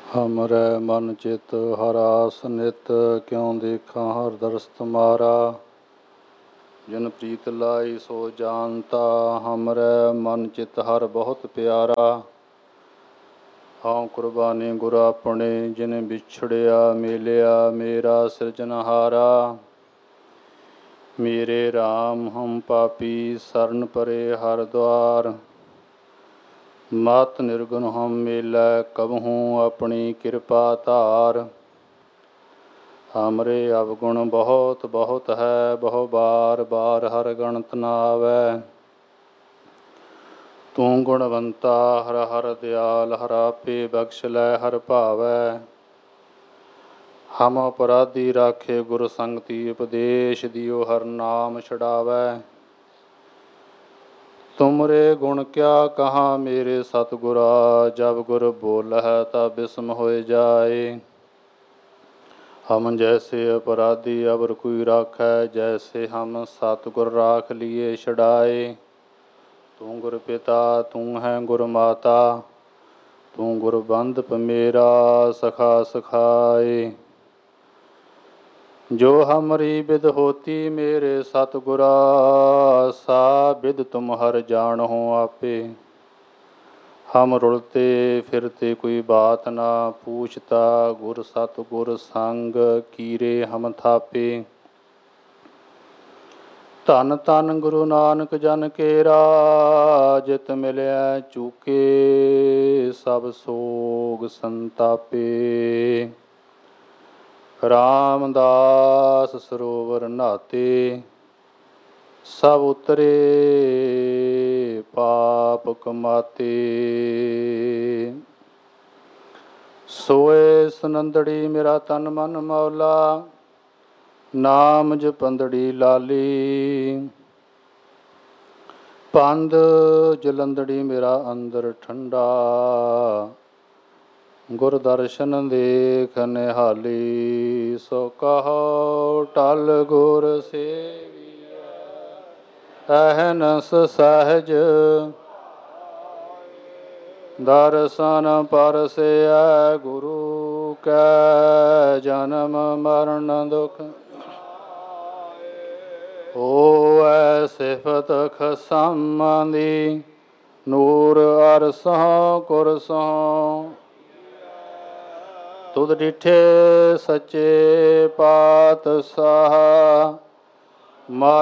हमरे मन चित हर आस नित, क्यों देखा हर दरस तुम्हारा। जिन प्रीत लाई सो जानता, हमरे मन चित हर बहुत प्यारा। हाँ कुर्बानी गुर अपने, जिन बिछड़िया मिलिया मेरा सिरजनहारा। मेरे राम हम पापी शरण परे हर द्वार, मत निर्गुण हम मेलै कबहूँ अपनी कृपा धार। हमरे अवगुण बहुत बहुत है, बहु बार बार हर गणत न आवै। तू गुणवंता हर हर दयाल, हर आपे बख्श लै हर भावै। हम अपराधी राखे गुर संगति, उपदेश दियो हर नाम छुड़ावै। तुमरे गुण क्या कहा मेरे सतगुरा, जब गुर बोलह तब बिस्म होए जाए। हम जैसे अपराधी अवर कोई राखै, जैसे हम सतगुर राख लिए छुड़ाए। तू गुर पिता तू है गुर माता, तू गुर बंधप मेरा सखा सखाए। जो हमरी बिद होती मेरे सतगुरा, सा बिद तुम हर जानहो आपे। हम रुलते फिरते कोई बात ना पूछता, गुर सतगुर संग कीरे हम थापे। धन धन गुरु नानक जन केरा, जित मिलिया चूके सब सोग संतापे। रामदास सरोवर नहाते, सब उतरे पाप कमाते। सोए सनंदड़ी मेरा तन मन मौला, नाम जपंदड़ी लाली। पंद जलंदड़ी मेरा अंदर ठंडा, गुर दर्शन देख निहाली। सो कहो टल गुर सेविया, अहनस सहज दर्शन परसिया। गुरु कै जन्म मरण दुख, होवै सिफत खसमां दी। ਨੂਰ ਅਰਸੋਂ ਕੁਰਸੋਂ, ਤੁਧ ਡਿਠੇ ਸੱਚੇ ਪਾਤਸ਼ਾਹ।